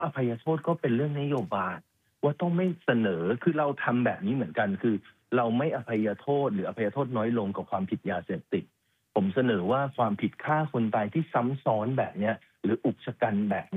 อภัยโทษก็เป็นเรื่องนโยบายว่าต้องไม่เสนอคือเราทำแบบนี้เหมือนกันคือเราไม่อภัยโทษหรืออภัยโทษน้อยลงกับความผิดยาเสพติดผมเสนอว่าความผิดฆ่าคนตายที่ซ้ำซ้อนแบบเนี้ยหรืออุกชะกันแบบ